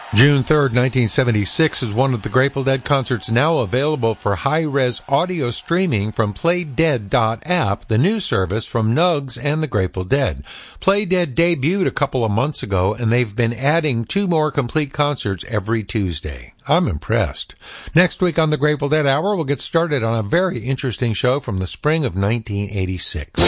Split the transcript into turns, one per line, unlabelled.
June 3rd, 1976 is one of the Grateful Dead concerts now available for high-res audio streaming from PlayDead.app, the new service from Nugs and the Grateful Dead. PlayDead debuted a couple of months ago, and they've been adding 2 more complete concerts every Tuesday. I'm impressed. Next week on the Grateful Dead Hour, we'll get started on a very interesting show from the spring of 1986.